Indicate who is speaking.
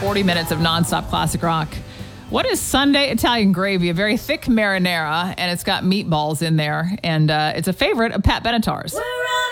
Speaker 1: 40 minutes of nonstop classic rock. What is Sunday Italian gravy? A very thick marinara, and it's got meatballs in there, and it's a favorite of Pat Benatar's.
Speaker 2: We're